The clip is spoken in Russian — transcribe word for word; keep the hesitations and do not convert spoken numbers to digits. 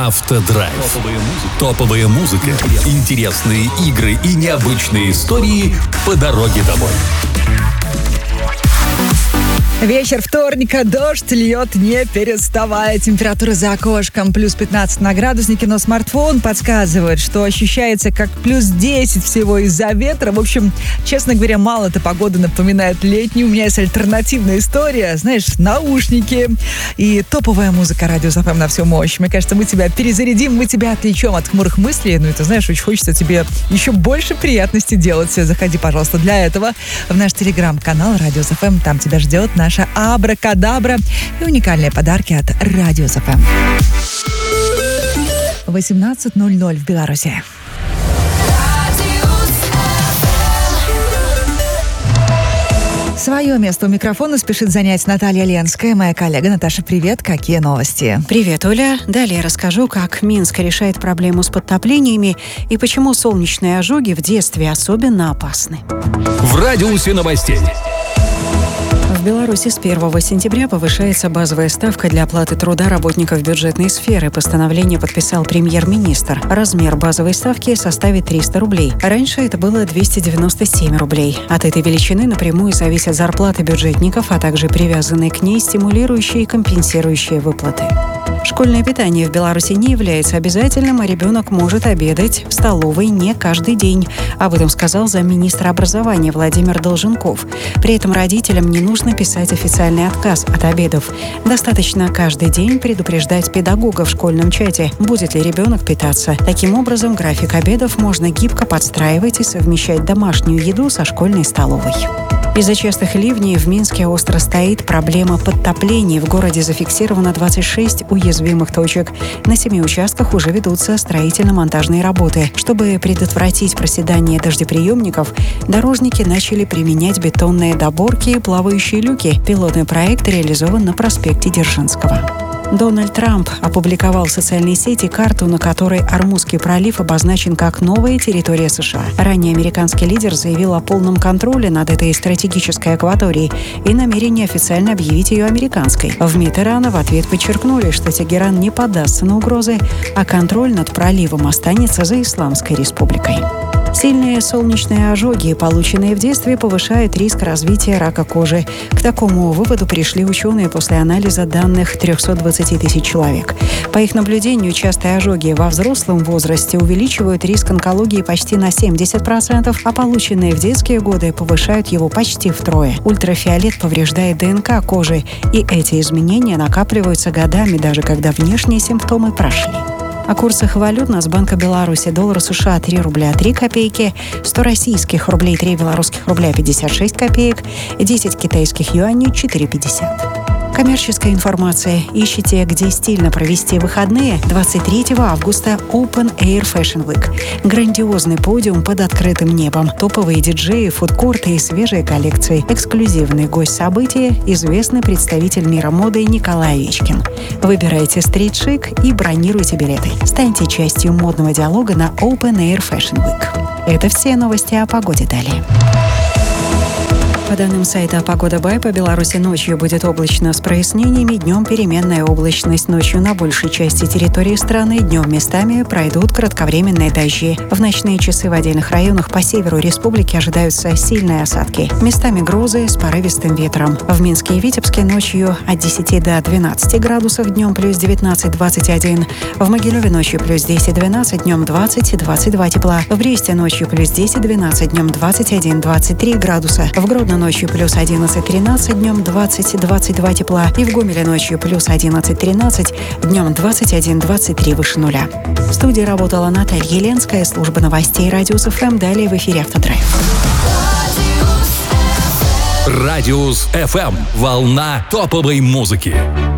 Автодрайв. Топовая музыка, интересные игры и необычные истории по дороге домой. Вечер вторника, дождь льет не переставая. Температура за окошком плюс пятнадцать на градуснике, но смартфон подсказывает, что ощущается как плюс десять всего из-за ветра. В общем, честно говоря, мало эта погода напоминает летнюю. У меня есть альтернативная история. Знаешь, наушники и топовая музыка Радио ЗФМ на всю мощь. Мне кажется, мы тебя перезарядим, мы тебя отвлечем от хмурых мыслей. Ну и ты знаешь, очень хочется тебе еще больше приятностей делать. Заходи, пожалуйста, для этого в наш телеграм-канал Радио ЗФМ. Там тебя ждет наш абракадабра и уникальные подарки от Радио ЗФМ. восемнадцать ноль ноль в Беларуси. Свое место у микрофона спешит занять Наталья Ленская, моя коллега. Наташа, привет, какие новости? Привет, Оля. Далее расскажу, как Минск решает проблему с подтоплениями и почему солнечные ожоги в детстве особенно опасны. В радиусе новостей. В Беларуси с первого сентября повышается базовая ставка для оплаты труда работников бюджетной сферы. Постановление подписал премьер-министр. Размер базовой ставки составит триста рублей. Раньше это было двести девяносто семь рублей. От этой величины напрямую зависят зарплаты бюджетников, а также привязанные к ней стимулирующие и компенсирующие выплаты. Школьное питание в Беларуси не является обязательным, а ребенок может обедать в столовой не каждый день. Об этом сказал замминистра образования Владимир Долженков. При этом родителям не нужно писать официальный отказ от обедов. Достаточно каждый день предупреждать педагога в школьном чате, будет ли ребенок питаться. Таким образом, график обедов можно гибко подстраивать и совмещать домашнюю еду со школьной столовой. Из-за частых ливней в Минске остро стоит проблема подтоплений. В городе зафиксировано двадцать шесть уязвимых точек. На семи участках уже ведутся строительно-монтажные работы. Чтобы предотвратить проседание дождеприемников, дорожники начали применять бетонные доборки и плавающие люки. Пилотный проект реализован на проспекте Дзержинского. Дональд Трамп опубликовал в социальной сети карту, на которой Ормузский пролив обозначен как новая территория США. Ранее американский лидер заявил о полном контроле над этой стратегической акваторией и намерении официально объявить ее американской. В МИД Ирана в ответ подчеркнули, что Тегеран не поддастся на угрозы, а контроль над проливом останется за Исламской республикой. Сильные солнечные ожоги, полученные в детстве, повышают риск развития рака кожи. К такому выводу пришли ученые после анализа данных трехсот двадцати тысяч человек. По их наблюдению, частые ожоги во взрослом возрасте увеличивают риск онкологии почти на семьдесят процентов, а полученные в детские годы повышают его почти втрое. Ультрафиолет повреждает ДНК кожи, и эти изменения накапливаются годами, даже когда внешние симптомы прошли. О курсах валют Нацбанка Беларуси: доллар США три рубля три копейки, сто российских рублей три белорусских рубля пятьдесят шесть копеек, десять китайских юаней четыре пятьдесят. Коммерческая информация. Ищите, где стильно провести выходные? двадцать третьего августа Open Air Fashion Week. Грандиозный подиум под открытым небом. Топовые диджеи, фудкорты и свежие коллекции. Эксклюзивный гость события – известный представитель мира моды Николай Овечкин. Выбирайте стрит-шик и бронируйте билеты. Станьте частью модного диалога на Open Air Fashion Week. Это все новости о погоде. Далее. По данным сайта «Погода Бай», по Беларуси ночью будет облачно с прояснениями, днем переменная облачность. Ночью на большей части территории страны, днем местами пройдут кратковременные дожди. В ночные часы в отдельных районах по северу республики ожидаются сильные осадки. Местами грозы с порывистым ветром. В Минске и Витебске ночью от десяти до двенадцати градусов, днем плюс девятнадцать - двадцать один. В Могилеве ночью плюс десять - двенадцать, днем двадцать - двадцать два тепла. В Бресте ночью плюс десять - двенадцать, днем двадцать один - двадцать три градуса. В Гродно ночью плюс одиннадцать - тринадцать, днем двадцать - двадцать два тепла. И в Гомеле ночью плюс одиннадцать - тринадцать, днем двадцать один - двадцать три выше нуля. В студии работала Наталья Ленская, служба новостей Радио ЗФМ. Далее в эфире «Автодрайв». Радиус эф эм. Волна топовой музыки.